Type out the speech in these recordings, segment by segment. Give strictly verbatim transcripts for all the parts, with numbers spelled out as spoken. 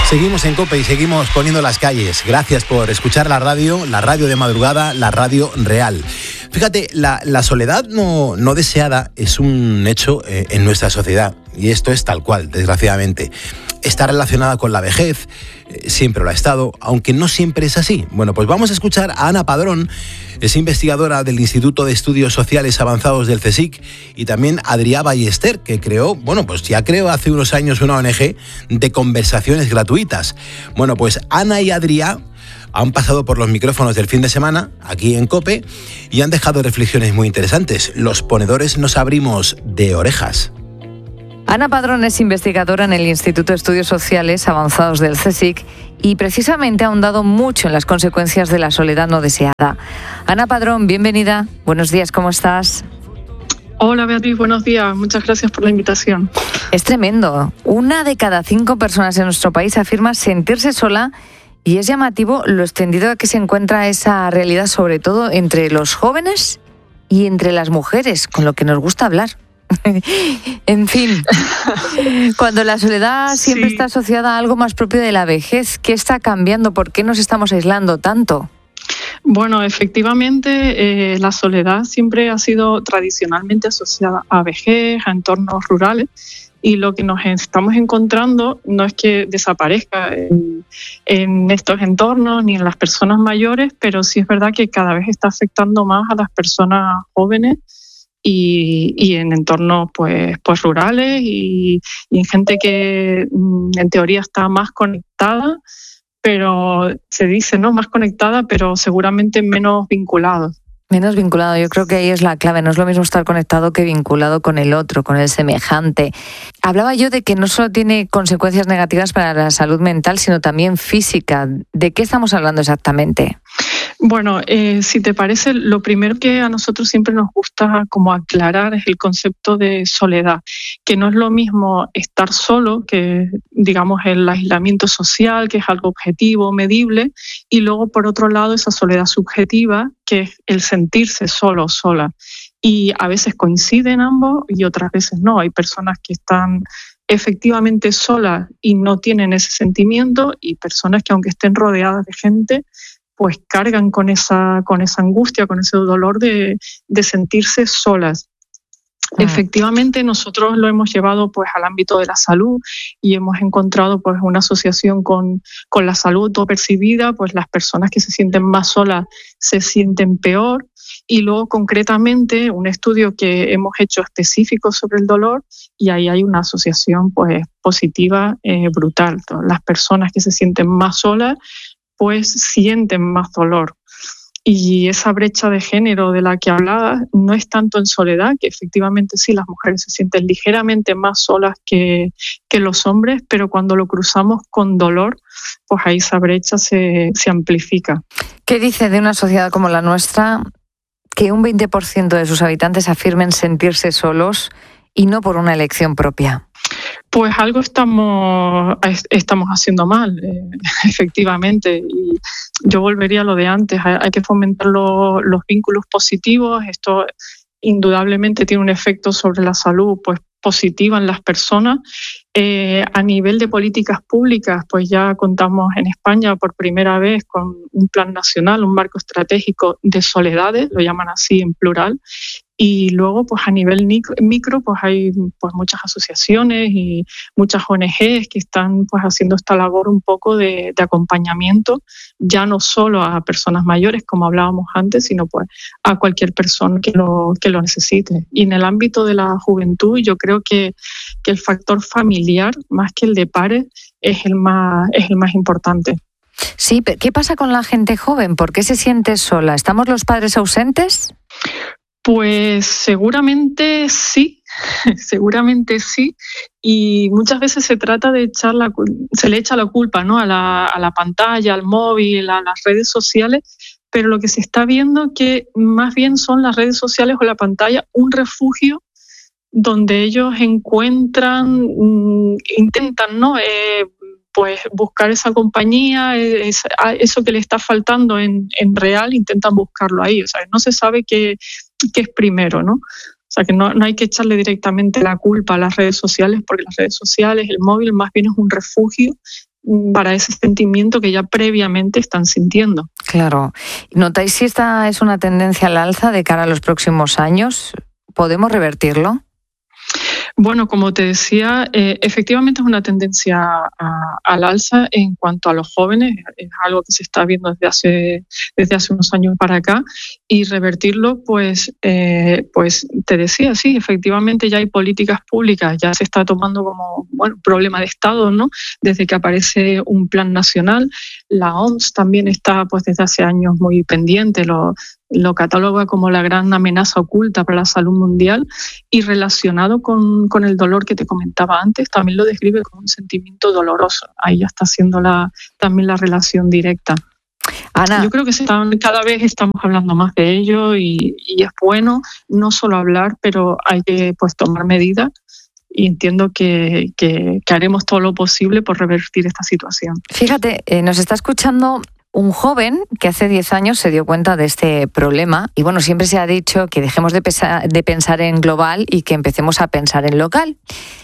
Seguimos en COPE y seguimos poniendo las calles. Gracias por escuchar la radio, la radio de madrugada, la radio real. Fíjate, la, la soledad no, no deseada es un hecho eh, en nuestra sociedad. Y esto es tal cual, desgraciadamente. Está relacionada con la vejez, eh, siempre lo ha estado, aunque no siempre es así. Bueno, pues vamos a escuchar a Ana Padrón, es investigadora del Instituto de Estudios Sociales Avanzados del CSIC, y también Adrià Ballester, que creó, bueno, pues ya creó hace unos años una O N Ge de conversaciones gratuitas. Bueno, pues Ana y Adrià han pasado por los micrófonos del fin de semana, aquí en COPE, y han dejado reflexiones muy interesantes. Los ponedores nos abrimos de orejas. Ana Padrón es investigadora en el Instituto de Estudios Sociales Avanzados del CSIC y precisamente ha ahondado mucho en las consecuencias de la soledad no deseada. Ana Padrón, bienvenida. Buenos días, ¿cómo estás? Hola Beatriz, buenos días. Muchas gracias por la invitación. Es tremendo. Una de cada cinco personas en nuestro país afirma sentirse sola y es llamativo lo extendido que se encuentra esa realidad, sobre todo entre los jóvenes y entre las mujeres, con lo que nos gusta hablar. En fin, cuando la soledad siempre sí. está asociada a algo más propio de la vejez, ¿qué está cambiando? ¿Por qué nos estamos aislando tanto? Bueno, efectivamente, eh, la soledad siempre ha sido tradicionalmente asociada a vejez, a entornos rurales, y lo que nos estamos encontrando no es que desaparezca en, en estos entornos ni en las personas mayores, pero sí es verdad que cada vez está afectando más a las personas jóvenes y, y en entornos pues, pues rurales y, y en gente que en teoría está más conectada, pero se dice, ¿no? Más conectada, pero seguramente menos vinculada. Menos vinculado, yo creo que ahí es la clave. No es lo mismo estar conectado que vinculado con el otro, con el semejante. Hablaba yo de que no solo tiene consecuencias negativas para la salud mental, sino también física. ¿De qué estamos hablando exactamente? Bueno, eh, si te parece, lo primero que a nosotros siempre nos gusta como aclarar es el concepto de soledad, que no es lo mismo estar solo, que digamos el aislamiento social, que es algo objetivo, medible, y luego por otro lado esa soledad subjetiva, que es el sentirse solo o sola. Y a veces coinciden ambos y otras veces no. Hay personas que están efectivamente solas y no tienen ese sentimiento, y personas que aunque estén rodeadas de gente, pues cargan con esa, con esa angustia, con ese dolor de, de sentirse solas. Ah. Efectivamente, nosotros lo hemos llevado pues al ámbito de la salud y hemos encontrado pues una asociación con, con la salud autopercibida, pues las personas que se sienten más solas se sienten peor. Y luego concretamente un estudio que hemos hecho específico sobre el dolor, y ahí hay una asociación pues positiva eh, brutal. Las personas que se sienten más solas pues sienten más dolor. Y esa brecha de género de la que hablaba no es tanto en soledad, que efectivamente sí, las mujeres se sienten ligeramente más solas que, que los hombres, pero cuando lo cruzamos con dolor, pues ahí esa brecha se, se amplifica. ¿Qué dice de una sociedad como la nuestra que un veinte por ciento de sus habitantes afirmen sentirse solos y no por una elección propia? Pues algo estamos, estamos haciendo mal, eh, efectivamente. Y yo volvería a lo de antes. Hay, hay que fomentar lo, los vínculos positivos. Esto indudablemente tiene un efecto sobre la salud pues, positiva en las personas. Eh, a nivel de políticas públicas, pues ya contamos en España por primera vez con un plan nacional, un marco estratégico de soledades, lo llaman así en plural. Y luego, pues a nivel micro, pues hay pues muchas asociaciones y muchas O N Ges que están pues haciendo esta labor un poco de, de acompañamiento, ya no solo a personas mayores, como hablábamos antes, sino pues a cualquier persona que lo, que lo necesite. Y en el ámbito de la juventud, yo creo que, que el factor familiar, más que el de pares, es el más, es el más importante. Sí, pero ¿qué pasa con la gente joven? ¿Por qué se siente sola? ¿Estamos los padres ausentes? Pues seguramente sí, seguramente sí, y muchas veces se trata de echar la, se le echa la culpa, ¿no? a la, a la pantalla, al móvil, a las redes sociales, pero lo que se está viendo que más bien son las redes sociales o la pantalla un refugio donde ellos encuentran, intentan, ¿no? Eh, pues buscar esa compañía, eso que le está faltando en, en real, intentan buscarlo ahí. O sea, no se sabe qué, qué es primero, ¿no? O sea, que no, no hay que echarle directamente la culpa a las redes sociales, porque las redes sociales, el móvil, más bien es un refugio para ese sentimiento que ya previamente están sintiendo. Claro. ¿Notáis si esta es una tendencia al alza de cara a los próximos años? ¿Podemos revertirlo? Bueno, como te decía, eh, efectivamente es una tendencia a, al alza en cuanto a los jóvenes, es algo que se está viendo desde hace, desde hace unos años para acá, y revertirlo, pues, eh, pues te decía, sí, efectivamente ya hay políticas públicas, ya se está tomando como, bueno, problema de Estado, ¿no? Desde que aparece un plan nacional, la O M S también está, pues, desde hace años muy pendiente, lo lo cataloga como la gran amenaza oculta para la salud mundial, y relacionado con, con el dolor que te comentaba antes, también lo describe como un sentimiento doloroso. Ahí ya está haciendo la, también la relación directa. Ana. Yo creo que se están, cada vez estamos hablando más de ello y, y es bueno no solo hablar, pero hay que, pues, tomar medidas, y entiendo que, que, que haremos todo lo posible por revertir esta situación. Fíjate, eh, nos está escuchando un joven que hace diez años se dio cuenta de este problema y, bueno, siempre se ha dicho que dejemos de, pesa- de pensar en global y que empecemos a pensar en local.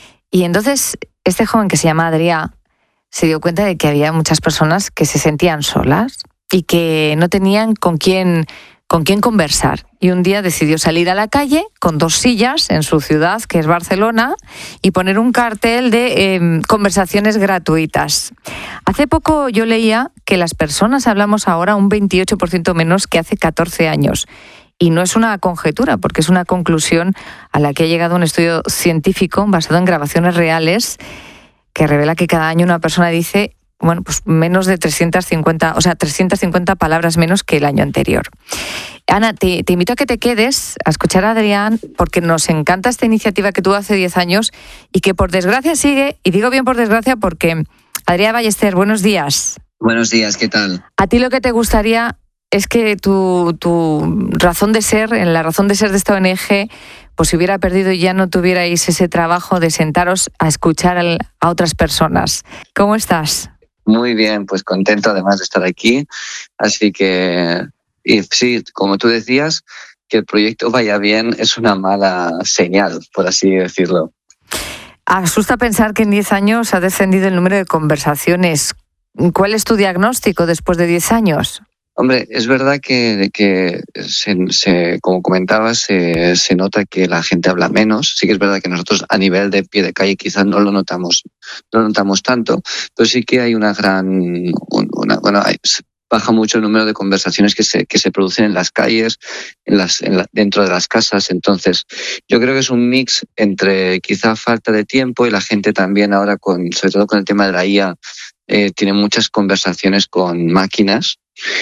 Y entonces este joven, que se llama Adrià, se dio cuenta de que había muchas personas que se sentían solas y que no tenían con quién, con quién conversar. Y un día decidió salir a la calle con dos sillas en su ciudad, que es Barcelona, y poner un cartel de eh, conversaciones gratuitas. Hace poco yo leía que las personas hablamos ahora un veintiocho por ciento menos que hace catorce años. Y no es una conjetura, porque es una conclusión a la que ha llegado un estudio científico basado en grabaciones reales que revela que cada año una persona dice, bueno, pues menos de trescientas cincuenta, o sea, trescientas cincuenta palabras menos que el año anterior. Ana, te, te invito a que te quedes a escuchar a Adrià, porque nos encanta esta iniciativa que tuvo hace diez años y que por desgracia sigue, y digo bien por desgracia porque, Adrià Ballester, buenos días. Buenos días, ¿qué tal? A ti lo que te gustaría es que tu, tu razón de ser, en la razón de ser de esta O N G, pues se hubiera perdido y ya no tuvierais ese trabajo de sentaros a escuchar al, a otras personas. ¿Cómo estás? Muy bien, pues contento además de estar aquí. Así que, y sí, como tú decías, que el proyecto vaya bien es una mala señal, por así decirlo. Asusta pensar que en diez años ha descendido el número de conversaciones. ¿Cuál es tu diagnóstico después de diez años? Hombre, es verdad que, que se, se, como comentabas, se, se nota que la gente habla menos. Sí que es verdad que nosotros a nivel de pie de calle quizás no lo notamos, no lo notamos tanto, pero sí que hay una gran, una, bueno, hay, baja mucho el número de conversaciones que se, que se producen en las calles, en las, en la, dentro de las casas. Entonces, yo creo que es un mix entre quizá falta de tiempo y la gente también ahora, con, sobre todo con el tema de la I A, eh, tiene muchas conversaciones con máquinas.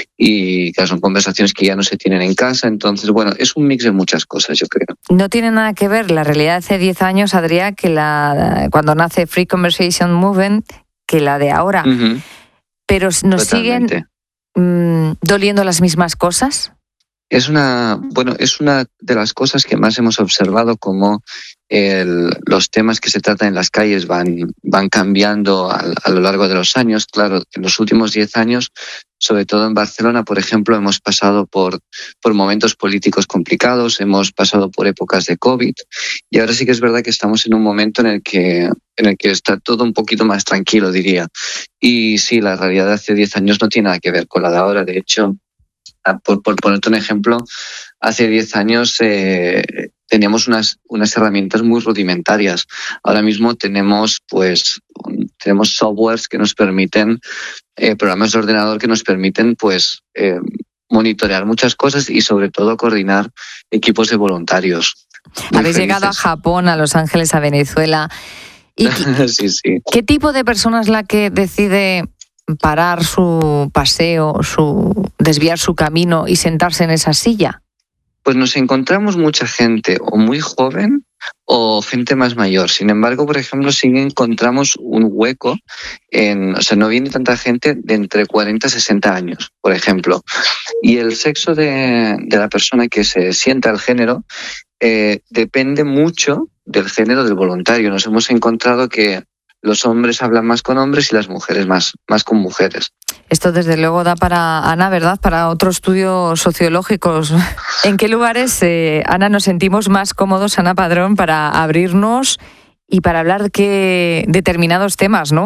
Y que son conversaciones que ya no se tienen en casa. Entonces, bueno, es un mix de muchas cosas, yo creo. No tiene nada que ver la realidad de hace diez años, Adrià, que la cuando nace Free Conversation Movement, que la de ahora. Uh-huh. Pero nos Totalmente. siguen mmm, doliendo las mismas cosas. Es una, bueno, es una de las cosas que más hemos observado, como el, los temas que se tratan en las calles van, van cambiando a, a lo largo de los años. Claro, en los últimos diez años, sobre todo en Barcelona, por ejemplo, hemos pasado por, por momentos políticos complicados, hemos pasado por épocas de COVID, y ahora sí que es verdad que estamos en un momento en el que, en el que está todo un poquito más tranquilo, diría. Y sí, la realidad de hace diez años no tiene nada que ver con la de ahora. De hecho, Por, por ponerte un ejemplo, hace diez años eh, teníamos unas, unas herramientas muy rudimentarias. Ahora mismo tenemos, pues, tenemos softwares que nos permiten, eh, programas de ordenador que nos permiten, pues, eh, monitorear muchas cosas y sobre todo coordinar equipos de voluntarios. Habéis felices. Llegado a Japón, a Los Ángeles, a Venezuela. ¿Y sí, sí. ¿Qué tipo de persona es la que decide parar su paseo, su desviar su camino y sentarse en esa silla? Pues nos encontramos mucha gente o muy joven o gente más mayor. Sin embargo, por ejemplo, sí que encontramos un hueco en, o sea, no viene tanta gente de entre cuarenta y sesenta años, por ejemplo. Y el sexo de, de la persona que se sienta, el género, eh, depende mucho del género del voluntario. Nos hemos encontrado que los hombres hablan más con hombres y las mujeres más, más con mujeres. Esto desde luego da para, Ana, ¿verdad?, para otro estudio sociológico. ¿En qué lugares, eh, Ana, nos sentimos más cómodos, Ana Padrón, para abrirnos y para hablar de qué determinados temas, no?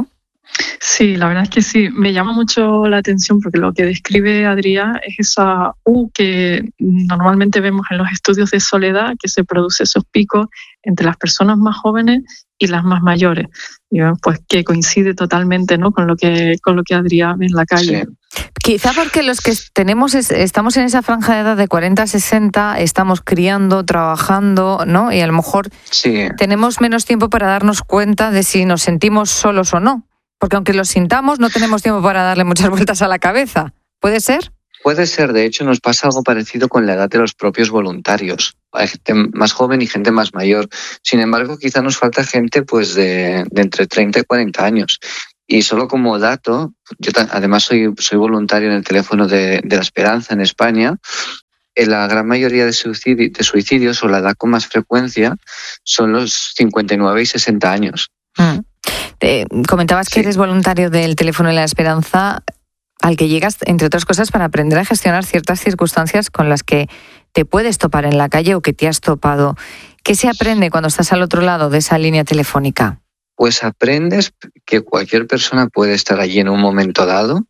Sí, la verdad es que sí, me llama mucho la atención porque lo que describe Adrià es esa U que normalmente vemos en los estudios de soledad, que se produce esos picos entre las personas más jóvenes y las más mayores, y pues que coincide totalmente, ¿no?, con lo que con lo que Adrià ve en la calle. Sí. Quizá porque los que tenemos es, estamos en esa franja de edad de cuarenta a sesenta, estamos criando, trabajando, ¿no? Y a lo mejor sí. tenemos menos tiempo para darnos cuenta de si nos sentimos solos o no. Porque aunque lo sintamos, no tenemos tiempo para darle muchas vueltas a la cabeza. ¿Puede ser? Puede ser. De hecho, nos pasa algo parecido con la edad de los propios voluntarios. Hay gente más joven y gente más mayor. Sin embargo, quizá nos falta gente pues de, de entre treinta y cuarenta años. Y solo como dato, yo además soy, soy voluntario en el teléfono de, de la Esperanza en España. En la gran mayoría de suicidios, de suicidios o la edad con más frecuencia son los cincuenta y nueve y sesenta años. Mm. Te comentabas que sí. eres voluntario del Teléfono de la Esperanza, al que llegas, entre otras cosas, para aprender a gestionar ciertas circunstancias con las que te puedes topar en la calle o que te has topado. ¿Qué se aprende cuando estás al otro lado de esa línea telefónica? Pues aprendes que cualquier persona puede estar allí en un momento dado.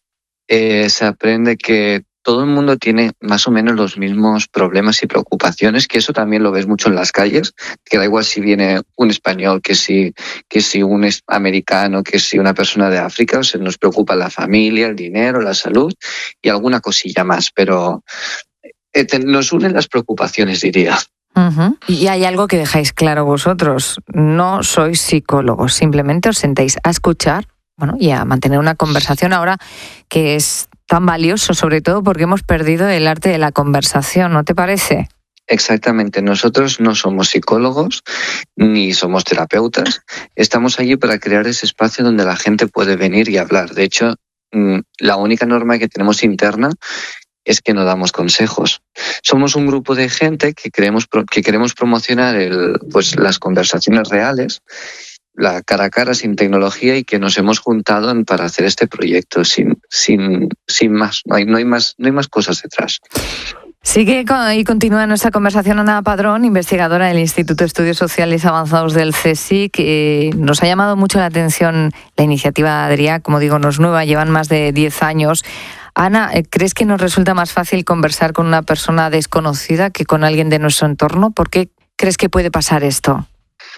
Eh, se aprende que todo el mundo tiene más o menos los mismos problemas y preocupaciones, que eso también lo ves mucho en las calles, que da igual si viene un español, que si, que si un americano, que si una persona de África, o sea, nos preocupa la familia, el dinero, la salud y alguna cosilla más, pero eh, te, nos unen las preocupaciones, diría. Uh-huh. Y hay algo que dejáis claro vosotros, no sois psicólogos, simplemente os sentáis a escuchar, bueno, y a mantener una conversación ahora que es tan valioso, sobre todo porque hemos perdido el arte de la conversación, ¿no te parece? Exactamente. Nosotros no somos psicólogos ni somos terapeutas. Estamos allí para crear ese espacio donde la gente puede venir y hablar. De hecho, la única norma que tenemos interna es que no damos consejos. Somos un grupo de gente que queremos, que queremos promocionar el, pues, las conversaciones reales, la cara a cara sin tecnología, y que nos hemos juntado para hacer este proyecto sin, sin, sin más. No hay, no hay más, no hay más cosas detrás. Sigue y continúa nuestra conversación Ana Padrón, investigadora del Instituto de Estudios Sociales Avanzados del CSIC. Eh, nos ha llamado mucho la atención la iniciativa de Adrià, como digo, no es nueva, llevan más de diez años. Ana, ¿crees que nos resulta más fácil conversar con una persona desconocida que con alguien de nuestro entorno? ¿Por qué crees que puede pasar esto?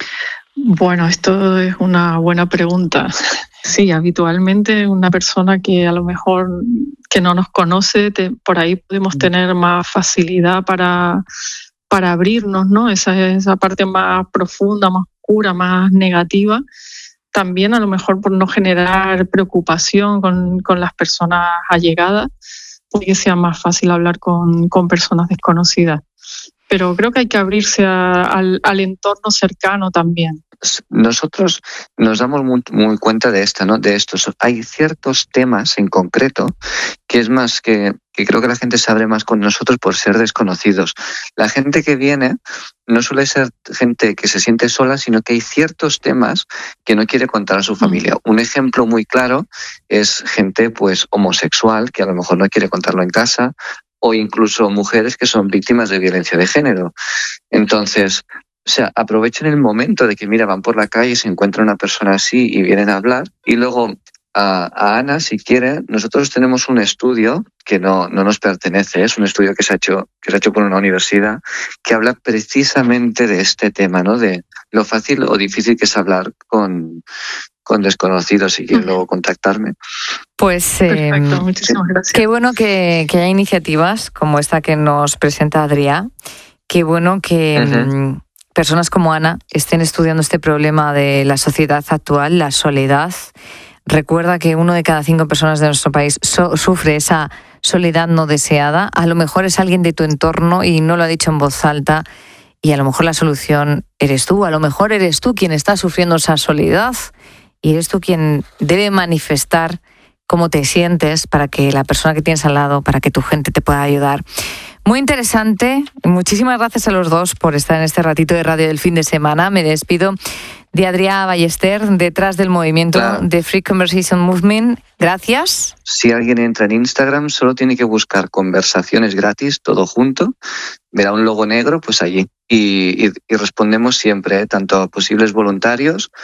Bueno, esto es una buena pregunta. Sí, habitualmente una persona que a lo mejor que no nos conoce, te, por ahí podemos tener más facilidad para, para abrirnos, ¿no? Esa, esa parte más profunda, más oscura, más negativa. También a lo mejor por no generar preocupación con, con las personas allegadas, porque sea más fácil hablar con, con personas desconocidas. Pero creo que hay que abrirse a, al, al entorno cercano también. Nosotros nos damos muy, muy cuenta de esto, ¿no? De esto. Hay ciertos temas en concreto que es más que, que creo que la gente se abre más con nosotros por ser desconocidos. La gente que viene no suele ser gente que se siente sola, sino que hay ciertos temas que no quiere contar a su familia. Un ejemplo muy claro es gente pues homosexual que a lo mejor no quiere contarlo en casa, o incluso mujeres que son víctimas de violencia de género. Entonces, o sea, aprovechen el momento de que, mira, van por la calle y se encuentra una persona así y vienen a hablar. Y luego, a, a Ana, si quiere, nosotros tenemos un estudio que no, no nos pertenece, es un estudio que se ha hecho, que se ha hecho por una universidad, que habla precisamente de este tema, ¿no? De lo fácil o difícil que es hablar con, con desconocidos, si quieren luego contactarme. Pues eh, perfecto, muchísimas gracias. Qué bueno que, que haya iniciativas como esta que nos presenta Adrià. Qué bueno que uh-huh. personas como Ana estén estudiando este problema de la sociedad actual, la soledad. Recuerda que uno de cada cinco personas de nuestro país so, sufre esa soledad no deseada. A lo mejor es alguien de tu entorno y no lo ha dicho en voz alta, y a lo mejor la solución eres tú. A lo mejor eres tú quien está sufriendo esa soledad y eres tú quien debe manifestar cómo te sientes para que la persona que tienes al lado, para que tu gente te pueda ayudar. Muy interesante. Muchísimas gracias a los dos por estar en este ratito de radio del fin de semana. Me despido de Adrià Ballester, detrás del movimiento claro. de Free Conversation Movement. Gracias. Si alguien entra en Instagram, solo tiene que buscar conversaciones gratis, todo junto. Verá un logo negro, pues allí. Y, y, y respondemos siempre, ¿eh? Tanto a posibles voluntarios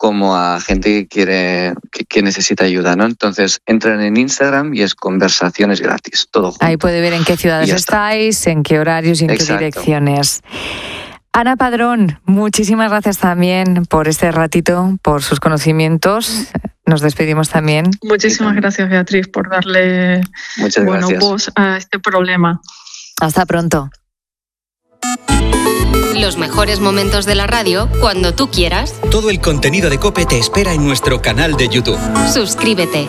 como a gente que quiere que, que necesita ayuda, ¿no? Entonces entran en Instagram y es conversaciones gratis, todo junto. Ahí puede ver en qué ciudades estáis, en qué horarios y en Exacto. qué direcciones. Ana Padrón, muchísimas gracias también por este ratito, por sus conocimientos. Nos despedimos también. Muchísimas gracias, Beatriz, por darle Muchas bueno, gracias. voz a este problema. Hasta pronto. Los mejores momentos de la radio cuando tú quieras. Todo el contenido de COPE te espera en nuestro canal de YouTube. Suscríbete.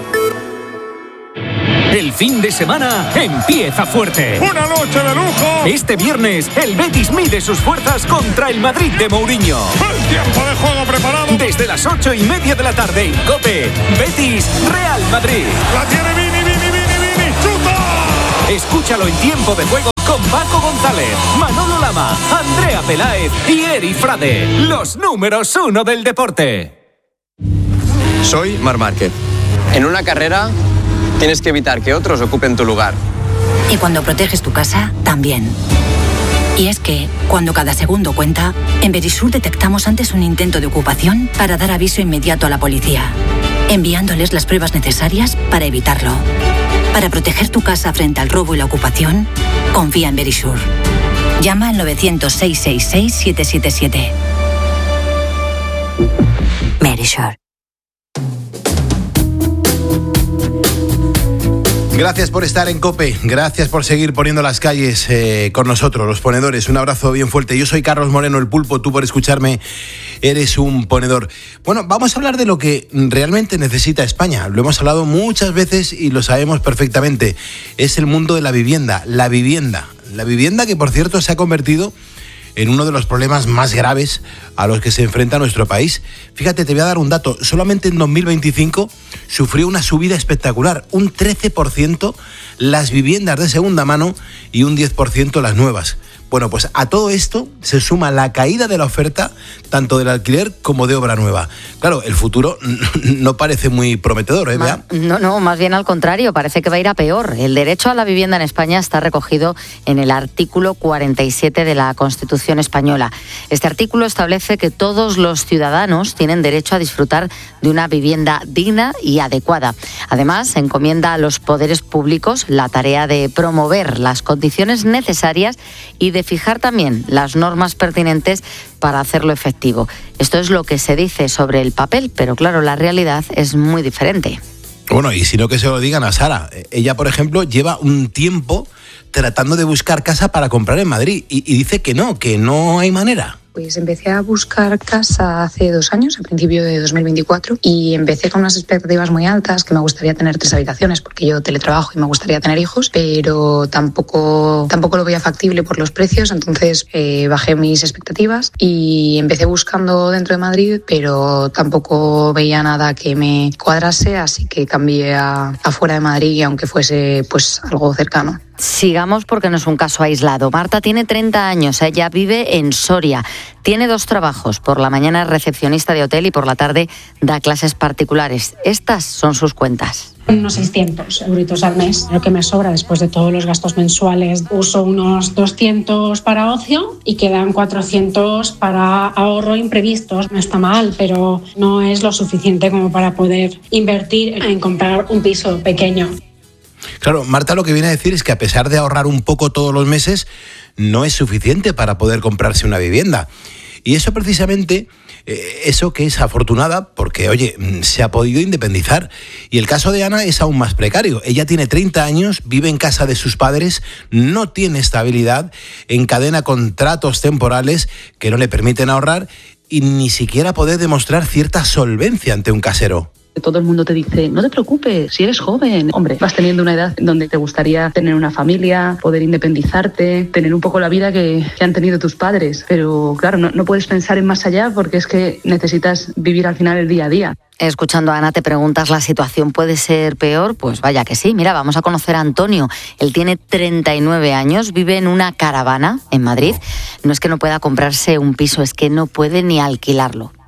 El fin de semana empieza fuerte. ¡Una noche de lujo! Este viernes, el Betis mide sus fuerzas contra el Madrid de Mourinho. ¡El tiempo de juego preparado! Desde las ocho y media de la tarde en COPE, Betis Real Madrid. ¡La tiene Vini, Vini, Vini, Vini! ¡Chuta! Escúchalo en tiempo de juego con Paco González, Manolo Lama, Andrea Peláez y Eri Frade. Los números uno del deporte. Soy Marc Márquez. En una carrera tienes que evitar que otros ocupen tu lugar. Y cuando proteges tu casa, también. Y es que, cuando cada segundo cuenta, en Verisur detectamos antes un intento de ocupación para dar aviso inmediato a la policía, enviándoles las pruebas necesarias para evitarlo. Para proteger tu casa frente al robo y la ocupación, confía en Verisur. Llama al nueve cero cero, seis seis seis, siete siete siete. Verisur. Gracias por estar en COPE, gracias por seguir poniendo las calles eh, con nosotros, los ponedores. Un abrazo bien fuerte. Yo soy Carlos Moreno, el Pulpo, tú por escucharme eres un ponedor. Bueno, vamos a hablar de lo que realmente necesita España. Lo hemos hablado muchas veces y lo sabemos perfectamente. Es el mundo de la vivienda, la vivienda. La vivienda que, por cierto, se ha convertido en uno de los problemas más graves a los que se enfrenta nuestro país. Fíjate, te voy a dar un dato. Solamente en dos mil veinticinco sufrió una subida espectacular, un trece por ciento las viviendas de segunda mano y un diez por ciento las nuevas. Bueno, pues a todo esto se suma la caída de la oferta tanto del alquiler como de obra nueva. Claro, el futuro no parece muy prometedor, ¿eh, Bea? No, no, más bien al contrario, parece que va a ir a peor. El derecho a la vivienda en España está recogido en el artículo cuarenta y siete de la Constitución española. Este artículo establece que todos los ciudadanos tienen derecho a disfrutar de una vivienda digna y adecuada. Además, encomienda a los poderes públicos la tarea de promover las condiciones necesarias y de fijar también las normas pertinentes para hacerlo efectivo. Esto es lo que se dice sobre el papel, pero claro, la realidad es muy diferente. Bueno, y si no, que se lo digan a Sara. Ella, por ejemplo, lleva un tiempo tratando de buscar casa para comprar en Madrid y, y dice que no, que no hay manera. Pues empecé a buscar casa hace dos años, a principio de dos mil veinticuatro, y empecé con unas expectativas muy altas, que me gustaría tener tres habitaciones, porque yo teletrabajo y me gustaría tener hijos, pero tampoco, tampoco lo veía factible por los precios, entonces eh, bajé mis expectativas y empecé buscando dentro de Madrid, pero tampoco veía nada que me cuadrase, así que cambié a, a fuera de Madrid, aunque fuese pues algo cercano. Sigamos porque no es un caso aislado. Marta tiene treinta años, ella vive en Soria. Tiene dos trabajos, por la mañana es recepcionista de hotel y por la tarde da clases particulares. Estas son sus cuentas. Unos seiscientos euritos al mes, lo que me sobra después de todos los gastos mensuales. Uso unos doscientos para ocio y quedan cuatrocientos para ahorro imprevistos. No está mal, pero no es lo suficiente como para poder invertir en comprar un piso pequeño. Claro, Marta lo que viene a decir es que a pesar de ahorrar un poco todos los meses, no es suficiente para poder comprarse una vivienda. Y eso precisamente, eh, eso que es afortunada, porque, oye, se ha podido independizar. Y el caso de Ana es aún más precario. Ella tiene treinta años, vive en casa de sus padres, no tiene estabilidad, encadena contratos temporales que no le permiten ahorrar y ni siquiera poder demostrar cierta solvencia ante un casero. Todo el mundo te dice, no te preocupes, si eres joven. Hombre, vas teniendo una edad donde te gustaría tener una familia, poder independizarte, tener un poco la vida que, que han tenido tus padres. Pero claro, no, no puedes pensar en más allá porque es que necesitas vivir al final el día a día. Escuchando a Ana, te preguntas, ¿la situación puede ser peor? Pues vaya que sí. Mira, vamos a conocer a Antonio. Él tiene treinta y nueve años, vive en una caravana en Madrid. No es que no pueda comprarse un piso, es que no puede ni alquilarlo.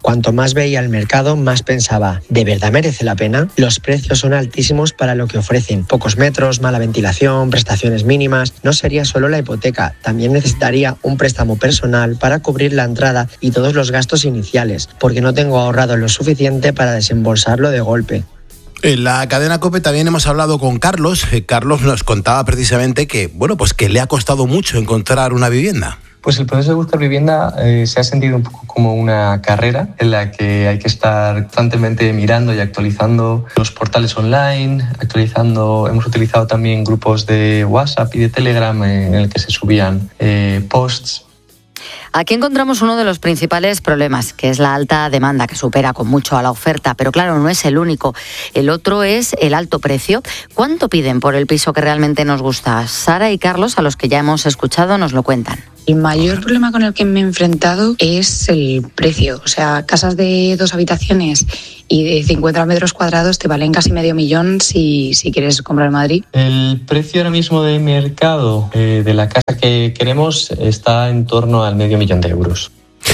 Cuanto más veía el mercado, más pensaba, ¿de verdad merece la pena? Los precios son altísimos para lo que ofrecen. Pocos metros, mala ventilación, prestaciones mínimas. No sería solo la hipoteca, también necesitaría un préstamo personal para cubrir la entrada y todos los gastos iniciales, porque no tengo ahorrado lo suficiente para desembolsarlo de golpe. En la cadena COPE también hemos hablado con Carlos. Carlos nos contaba precisamente que, bueno, pues que le ha costado mucho encontrar una vivienda. Pues el proceso de buscar vivienda eh, se ha sentido un poco como una carrera en la que hay que estar constantemente mirando y actualizando los portales online, actualizando, hemos utilizado también grupos de WhatsApp y de Telegram en el que se subían eh, posts. Aquí encontramos uno de los principales problemas, que es la alta demanda, que supera con mucho a la oferta, pero claro, no es el único. El otro es el alto precio. ¿Cuánto piden por el piso que realmente nos gusta? Sara y Carlos, a los que ya hemos escuchado, nos lo cuentan. El mayor problema con el que me he enfrentado es el precio. O sea, casas de dos habitaciones y de cincuenta metros cuadrados te valen casi medio millón si, si quieres comprar en Madrid. El precio ahora mismo de mercado eh, de la casa que queremos está en torno al medio millón de euros.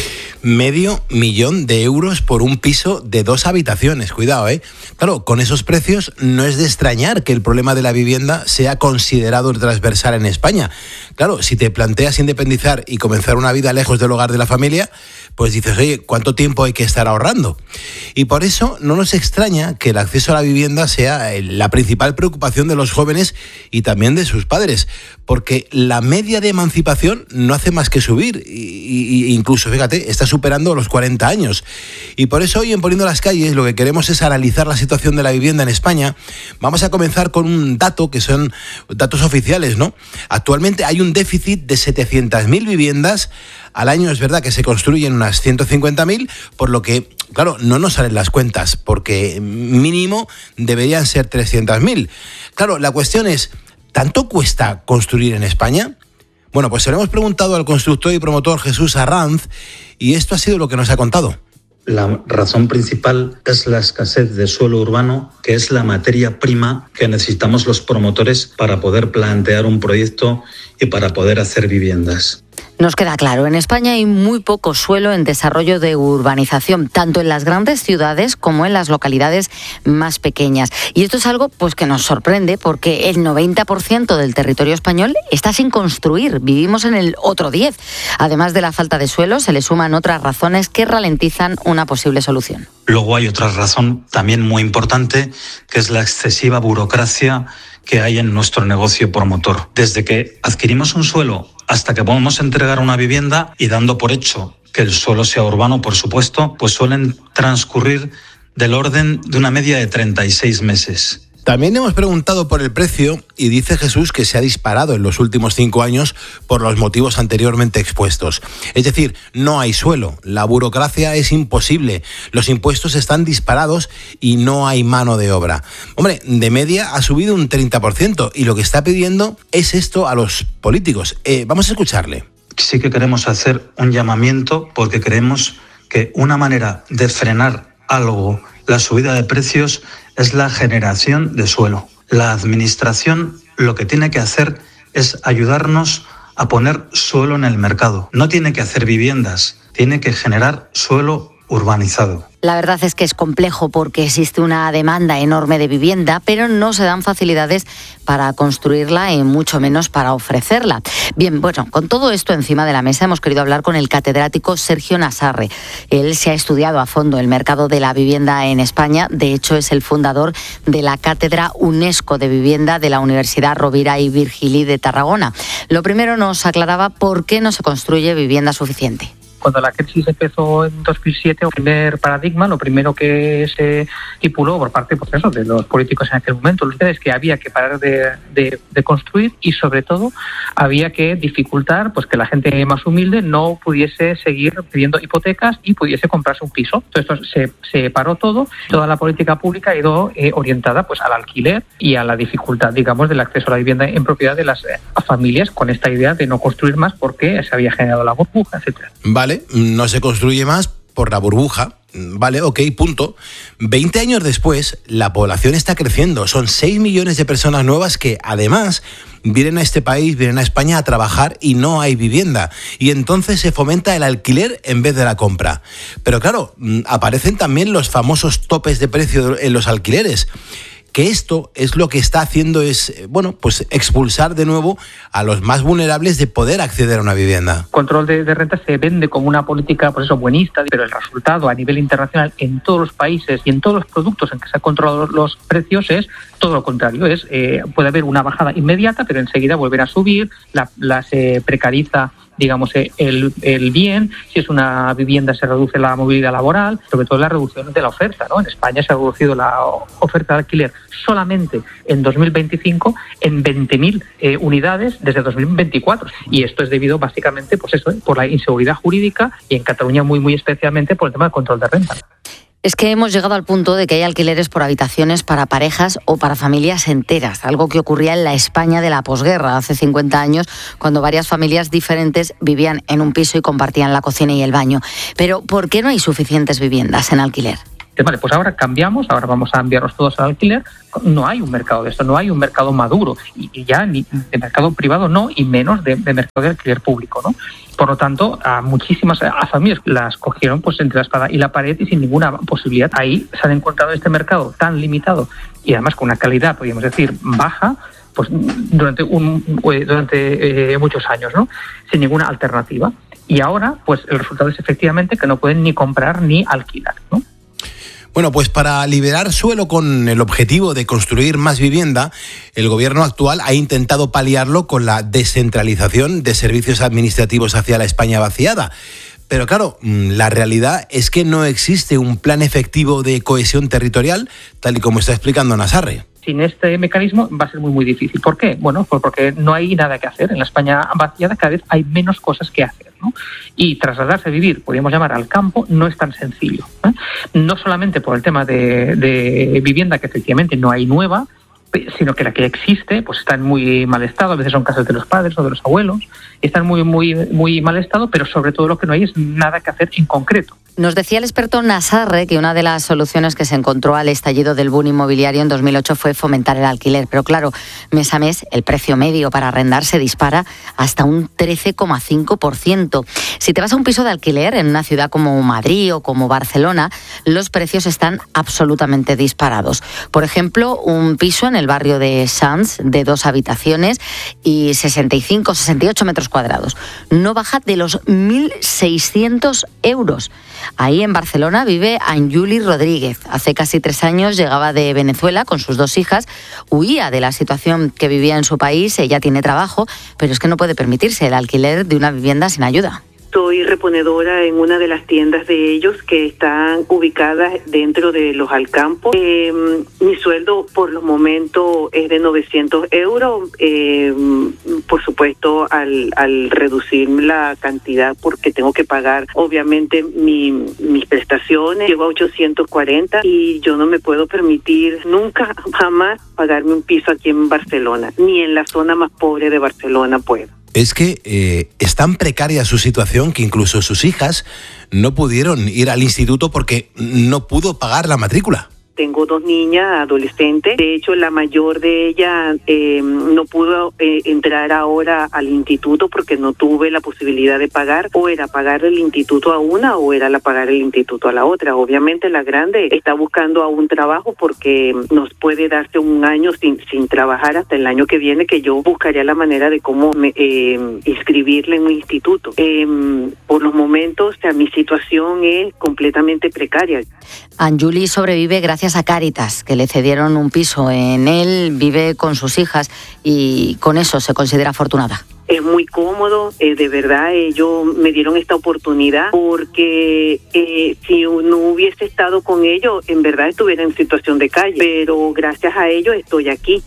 Medio millón de euros por un piso de dos habitaciones, cuidado, ¿eh? Claro, con esos precios no es de extrañar que el problema de la vivienda sea considerado transversal en España. Claro, si te planteas independizar y comenzar una vida lejos del hogar de la familia, pues dices, oye, ¿cuánto tiempo hay que estar ahorrando? Y por eso no nos extraña que el acceso a la vivienda sea la principal preocupación de los jóvenes y también de sus padres, porque la media de emancipación no hace más que subir, y, y incluso, fíjate, está superando los cuarenta años. Y por eso hoy en Poniendo las Calles lo que queremos es analizar la situación de la vivienda en España. Vamos a comenzar con un dato que son datos oficiales, ¿no? Actualmente hay un déficit de setecientas mil viviendas al año. Es verdad que se construyen unas ciento cincuenta mil, por lo que, claro, no nos salen las cuentas, porque mínimo deberían ser trescientas mil. Claro, la cuestión es, ¿tanto cuesta construir en España? Bueno, pues se lo hemos preguntado al constructor y promotor Jesús Arranz, y esto ha sido lo que nos ha contado. La razón principal es la escasez de suelo urbano, que es la materia prima que necesitamos los promotores para poder plantear un proyecto y para poder hacer viviendas. Nos queda claro, en España hay muy poco suelo en desarrollo de urbanización, tanto en las grandes ciudades como en las localidades más pequeñas. Y esto es algo pues que nos sorprende, porque el noventa por ciento del territorio español está sin construir. Vivimos en el otro diez. Además de la falta de suelo, se le suman otras razones que ralentizan una posible solución. Luego hay otra razón también muy importante, que es la excesiva burocracia que hay en nuestro negocio promotor. Desde que adquirimos un suelo hasta que podemos entregar una vivienda, y dando por hecho que el suelo sea urbano, por supuesto, pues suelen transcurrir del orden de una media de treinta y seis meses. También hemos preguntado por el precio y dice Jesús que se ha disparado en los últimos cinco años por los motivos anteriormente expuestos. Es decir, no hay suelo, la burocracia es imposible, los impuestos están disparados y no hay mano de obra. Hombre, de media ha subido un treinta por ciento y lo que está pidiendo es esto a los políticos. Eh, vamos a escucharle. Sí que queremos hacer un llamamiento, porque creemos que una manera de frenar algo, la subida de precios, es la generación de suelo. La administración lo que tiene que hacer es ayudarnos a poner suelo en el mercado. No tiene que hacer viviendas, tiene que generar suelo urbanizado. La verdad es que es complejo porque existe una demanda enorme de vivienda, pero no se dan facilidades para construirla y mucho menos para ofrecerla. Bien, bueno, con todo esto encima de la mesa hemos querido hablar con el catedrático Sergio Nassarre. Él se ha estudiado a fondo el mercado de la vivienda en España. De hecho, es el fundador de la Cátedra UNESCO de Vivienda de la Universidad Rovira i Virgili de Tarragona. Lo primero, nos aclaraba por qué no se construye vivienda suficiente. Cuando la crisis empezó en dos mil siete, el primer paradigma, lo primero que se estipuló por parte pues eso, de los políticos en aquel momento, es que había que parar de, de, de construir, y sobre todo había que dificultar pues que la gente más humilde no pudiese seguir pidiendo hipotecas y pudiese comprarse un piso. Entonces se, se paró todo, toda la política pública ha ido eh, orientada pues al alquiler y a la dificultad, digamos, del acceso a la vivienda en propiedad de las eh, familias, con esta idea de no construir más porque se había generado la burbuja, etcétera. Vale, no se construye más por la burbuja, Vale, ok, punto. veinte años después, la población está creciendo. Son seis millones de personas nuevas que, además, vienen a este país, vienen a España a trabajar y no hay vivienda. Y entonces se fomenta el alquiler en vez de la compra. Pero claro, aparecen también los famosos topes de precio en los alquileres. Que esto es lo que está haciendo es, bueno, pues expulsar de nuevo a los más vulnerables de poder acceder a una vivienda. Control de, de renta se vende como una política, pues eso, buenista, pero el resultado a nivel internacional en todos los países y en todos los productos en que se han controlado los precios es todo lo contrario. Es eh, puede haber una bajada inmediata, pero enseguida volver a subir, la, la se precariza, digamos, el, el bien. Si es una vivienda se reduce la movilidad laboral, sobre todo la reducción de la oferta, ¿no? En España se ha reducido la oferta de alquiler solamente en dos mil veinticinco en veinte mil eh, unidades desde dos mil veinticuatro. Y esto es debido básicamente, pues eso, por la inseguridad jurídica y en Cataluña muy, muy especialmente por el tema del control de renta. Es que hemos llegado al punto de que hay alquileres por habitaciones para parejas o para familias enteras, algo que ocurría en la España de la posguerra, hace cincuenta años, cuando varias familias diferentes vivían en un piso y compartían la cocina y el baño. Pero, ¿por qué no hay suficientes viviendas en alquiler? Vale, pues ahora cambiamos, ahora vamos a enviarlos todos al alquiler. No hay un mercado de esto, no hay un mercado maduro, y, y ya ni de mercado privado no, y menos de, de mercado de alquiler público, ¿no? Por lo tanto, a muchísimas a familias las cogieron pues entre la espada y la pared y sin ninguna posibilidad. Ahí se han encontrado este mercado tan limitado y además con una calidad, podríamos decir, baja, pues durante un durante eh, muchos años, ¿no? Sin ninguna alternativa. Y ahora, pues el resultado es efectivamente que no pueden ni comprar ni alquilar, ¿no? Bueno, pues para liberar suelo con el objetivo de construir más vivienda, el gobierno actual ha intentado paliarlo con la descentralización de servicios administrativos hacia la España vaciada. Pero claro, la realidad es que no existe un plan efectivo de cohesión territorial, tal y como está explicando Nassarre. Sin este mecanismo va a ser muy muy difícil. ¿Por qué? Bueno, pues porque no hay nada que hacer. En la España vaciada cada vez hay menos cosas que hacer, ¿no? Y trasladarse a vivir, podríamos llamar, al campo, no es tan sencillo, ¿eh? No solamente por el tema de, de vivienda, que efectivamente no hay nueva, sino que la que existe pues está en muy mal estado. A veces son casas de los padres o de los abuelos, están muy muy muy mal estado, pero sobre todo lo que no hay es nada que hacer en concreto. Nos decía el experto Nassarre que una de las soluciones que se encontró al estallido del boom inmobiliario en dos mil ocho fue fomentar el alquiler. Pero claro, mes a mes el precio medio para arrendar se dispara hasta un trece coma cinco por ciento. Si te vas a un piso de alquiler en una ciudad como Madrid o como Barcelona, los precios están absolutamente disparados. Por ejemplo, un piso en el barrio de Sants de dos habitaciones y sesenta y cinco, sesenta y ocho metros cuadrados no baja de los mil seiscientos euros. Ahí en Barcelona vive Anjuli Rodríguez. Hace casi tres años llegaba de Venezuela con sus dos hijas, huía de la situación que vivía en su país, ella tiene trabajo, pero es que no puede permitirse el alquiler de una vivienda sin ayuda. Soy reponedora en una de las tiendas de ellos que están ubicadas dentro de los Alcampos. Eh, mi sueldo por los momentos es de novecientos euros. Eh, por supuesto, al, al reducir la cantidad, porque tengo que pagar obviamente mi, mis prestaciones, llego a ochocientos cuarenta y yo no me puedo permitir nunca, jamás, pagarme un piso aquí en Barcelona, ni en la zona más pobre de Barcelona puedo. Es que eh, es tan precaria su situación que incluso sus hijas no pudieron ir al instituto porque no pudo pagar la matrícula. Tengo dos niñas adolescentes. De hecho, la mayor de ellas eh, no pudo eh, entrar ahora al instituto porque no tuve la posibilidad de pagar. O era pagar el instituto a una o era la pagar el instituto a la otra. Obviamente la grande está buscando aún trabajo porque nos puede darse un año sin, sin trabajar hasta el año que viene, que yo buscaría la manera de cómo me, eh, inscribirla en un instituto. Eh, por los momentos, o sea, mi situación es completamente precaria. Anjuli sobrevive gracias a Cáritas, que le cedieron un piso en él, vive con sus hijas y con eso se considera afortunada. Es muy cómodo, eh, de verdad, ellos me dieron esta oportunidad porque eh, si no hubiese estado con ellos, en verdad estuviera en situación de calle, pero gracias a ellos estoy aquí.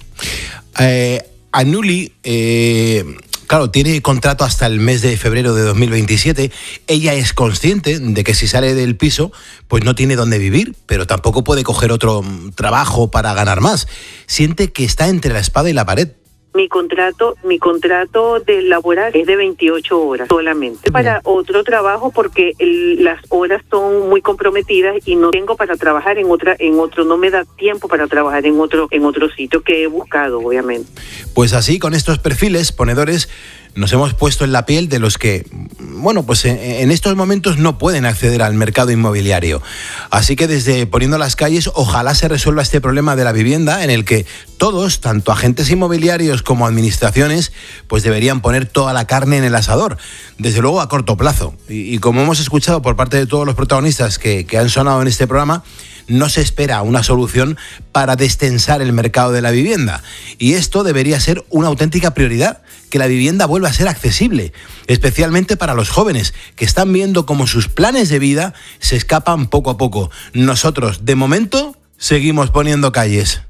Eh, Anjuli, eh... Claro, tiene contrato hasta el mes de febrero de dos mil veintisiete. Ella es consciente de que si sale del piso, pues no tiene dónde vivir, pero tampoco puede coger otro trabajo para ganar más. Siente que está entre la espada y la pared. Mi contrato, mi contrato de laboral es de veintiocho horas solamente para otro trabajo porque el, las horas son muy comprometidas y no tengo para trabajar en otra, en otro, no me da tiempo para trabajar en otro, en otro sitio que he buscado, obviamente. Pues así, con estos perfiles ponedores, nos hemos puesto en la piel de los que, bueno, pues en estos momentos no pueden acceder al mercado inmobiliario. Así que desde Poniendo las Calles, ojalá se resuelva este problema de la vivienda en el que todos, tanto agentes inmobiliarios como administraciones, pues deberían poner toda la carne en el asador, desde luego a corto plazo. Y, y como hemos escuchado por parte de todos los protagonistas que, que han sonado en este programa, no se espera una solución para destensar el mercado de la vivienda. Y esto debería ser una auténtica prioridad, que la vivienda vuelva a ser accesible, especialmente para los jóvenes, que están viendo cómo sus planes de vida se escapan poco a poco. Nosotros, de momento, seguimos poniendo calles.